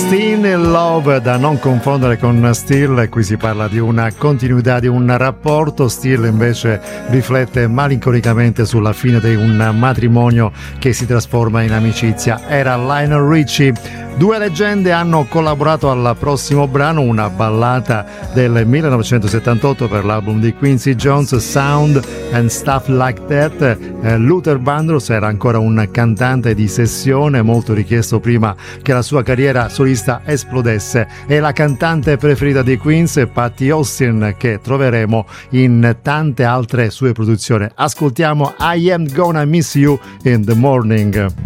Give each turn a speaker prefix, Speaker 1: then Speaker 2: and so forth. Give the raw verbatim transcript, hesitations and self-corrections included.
Speaker 1: Still in Love, da non confondere con Still. Qui si parla di una continuità di un rapporto. Still invece riflette malinconicamente sulla fine di un matrimonio che si trasforma in amicizia. Era Lionel Richie. Due leggende hanno collaborato al prossimo brano, una ballata del millenovecentosettantotto per l'album di Quincy Jones, Sound and Stuff Like That. eh, Luther Vandross era ancora un cantante di sessione, molto richiesto prima che la sua carriera solista esplodesse. E la cantante preferita di Quincy, Patti Austin, che troveremo in tante altre sue produzioni. Ascoltiamo I Am Gonna Miss You in the Morning.